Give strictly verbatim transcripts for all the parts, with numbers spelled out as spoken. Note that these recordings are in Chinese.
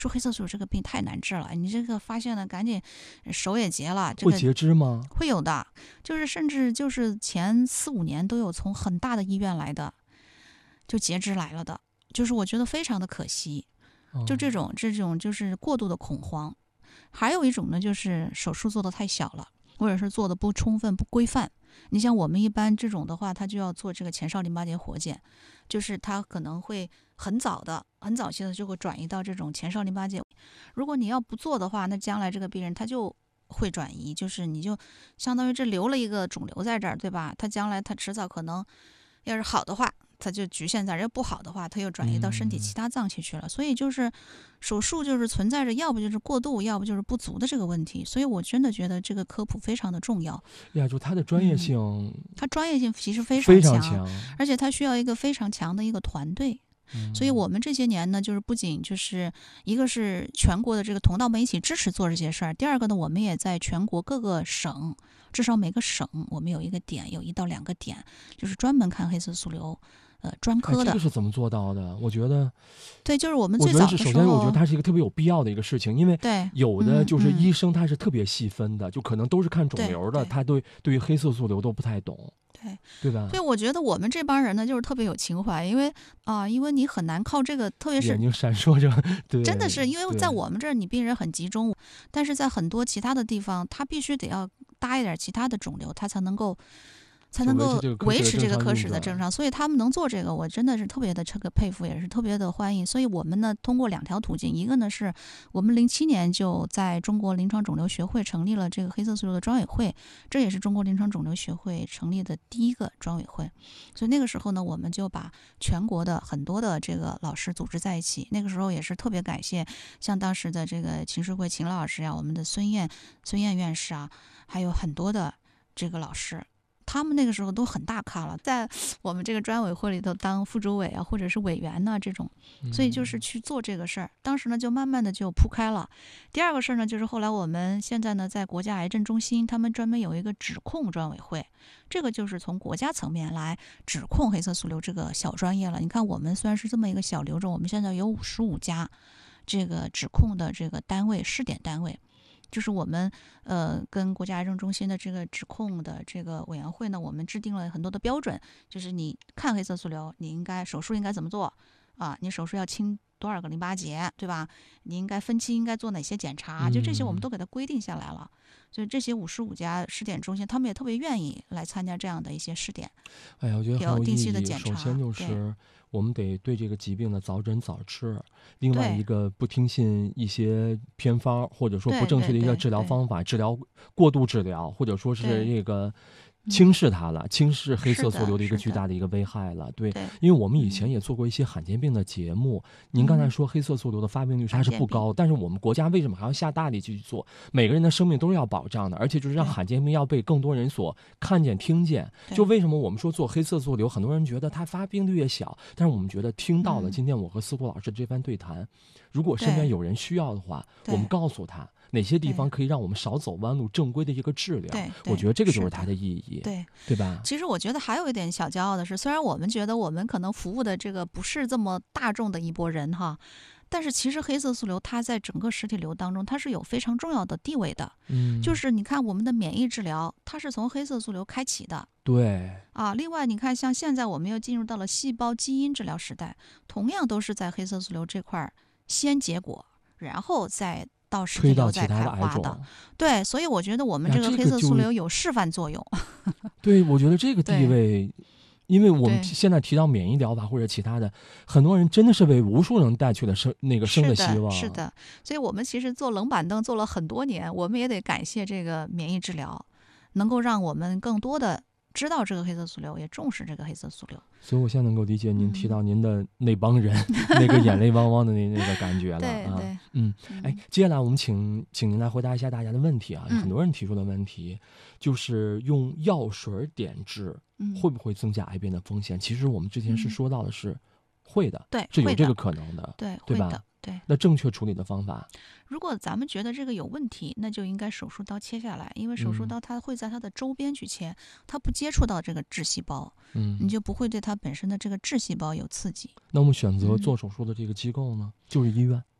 说黑色素瘤这个病太难治了，你这个发现了赶紧手也截了，这个会截肢吗？ 会有的，就是甚至就是前四五年都有从很大的医院来的，就截肢来了的，就是我觉得非常的可惜。就这种这种就是过度的恐慌。还有一种呢，就是手术做的太小了，或者是做的不充分不规范。你像我们一般这种的话，他就要做这个前哨淋巴结活检，就是他可能会很早的很早期的就会转移到这种前哨淋巴结。如果你要不做的话，那将来这个病人他就会转移，就是你就相当于这留了一个肿瘤在这儿，对吧？他将来他迟早可能要是好的话，它就局限在；要不好的话，它又转移到身体其他脏器去了。嗯、所以就是手术就是存在着要不就是过度，要不就是不足的这个问题。所以我真的觉得这个科普非常的重要。 呀，就它的专业性， 嗯、它专业性其实非常非强， 常强， 而且它需要一个非常强的一个团队。所以我们这些年呢，就是不仅就是一个是全国的这个同道们一起支持做这些事儿，第二个呢，我们也在全国各个省，至少每个省我们有一个点，有一到两个点，就是专门看黑色素瘤呃专科的。 哎、这个是怎么做到的？我觉得， 对，就是我们最早的时候， 首先我觉得它是一个特别有必要的一个事情，因为对有的就是医生他是特别细分的，嗯嗯、就可能都是看肿瘤的，他对对于黑色素瘤都不太懂。 对， 对吧？ 所以我觉得我们这帮人呢，就是特别有情怀，因为啊、呃，因为你很难靠这个，特别是眼睛闪烁着，对， 真的是因为在我们这儿，你病人很集中，但是在很多其他的地方，他必须得要搭一点其他的肿瘤，他才能够。才能够维持这个科室的正常，所以他们能做这个，我真的是特别的这个佩服，也是特别的欢迎。所以我们呢，通过两条途径，一个呢是我们零七年就在中国临床肿瘤学会成立了这个黑色素瘤的专委会，这也是中国临床肿瘤学会成立的第一个专委会。所以那个时候呢，我们就把全国的很多的这个老师组织在一起。那个时候也是特别感谢，像当时的这个秦世慧秦老师呀、啊，我们的孙燕孙燕院士啊，还有很多的这个老师。他们那个时候都很大咖了，在我们这个专委会里头当副主委啊，或者是委员呢、啊、这种，所以就是去做这个事儿。当时呢就慢慢的就铺开了。第二个事儿呢，就是后来我们现在呢在国家癌症中心，他们专门有一个指控专委会，这个就是从国家层面来指控黑色素瘤这个小专业了。你看我们虽然是这么一个小瘤种，我们现在有五十五家这个指控的这个单位试点单位。就是我们呃跟国家癌症中心的这个指控的这个委员会呢，我们制定了很多的标准，就是你看黑色素瘤，你应该手术应该怎么做啊？你手术要清多少个淋巴结，对吧？你应该分期应该做哪些检查？就这些我们都给它规定下来了。所以这些五十五家试点中心，他们也特别愿意来参加这样的一些试点。 哎呀，我觉得很有意义。 定期的检查。 首先就是我们得对这个疾病的早诊早治，另外一个不听信一些偏方，或者说不正确的一个治疗方法，治疗过度治疗，或者说是这个轻视它了，轻视黑色素瘤的一个巨大的一个危害了。对，因为我们以前也做过一些罕见病的节目。您刚才说黑色素瘤的发病率还是不高，但是我们国家为什么还要下大力气去做？每个人的生命都是要保障的，而且就是让罕见病要被更多人所看见、听见。就为什么我们说做黑色素瘤，很多人觉得它发病率也小，但是我们觉得听到了今天我和司徒老师这番对谈，如果身边有人需要的话，我们告诉他哪些地方可以让我们少走弯路，正规的一个治疗。 对， 我觉得这个就是它的意义。 对， 对吧？ 其实我觉得还有一点小骄傲的是，虽然我们觉得我们可能服务的这个不是这么大众的一拨人哈，但是其实黑色素瘤它在整个实体瘤当中，它是有非常重要的地位的。 嗯， 就是你看我们的免疫治疗，它是从黑色素瘤开启的。 对啊，另外你看，像现在我们又进入到了细胞基因治疗时代，同样都是在黑色素瘤这块先结果，然后再到实体瘤再开花的。对，所以我觉得我们这个黑色素瘤有示范作用。 这个、对，我觉得这个地位，因为我们现在提到免疫疗法或者其他的，很多人真的是为无数人带去了生那个生的希望。 是的，是的。所以我们其实做冷板凳做了很多年，我们也得感谢这个免疫治疗，能够让我们更多的知道这个黑色素瘤，也重视这个黑色素瘤。 所以我现在能够理解您提到您的那帮人、嗯、那个眼泪汪汪的那那个感觉了。 对啊、 对， 嗯，哎，接下来我们请请您来回答一下大家的问题啊，有很多人提出的问题，嗯、就是用药水点治会不会增加癌变的风险？嗯、其实我们之前是说到的是会的， 对， 是有这个可能的， 对， 对吧？ 对， 那正确处理的方法， 如果咱们觉得这个有问题，那就应该手术刀切下来，因为手术刀它会在它的周边去切，嗯、它不接触到这个致细胞， 嗯， 你就不会对它本身的这个致细胞有刺激。 那我们选择做手术的这个机构呢，嗯、就是医院。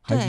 孩子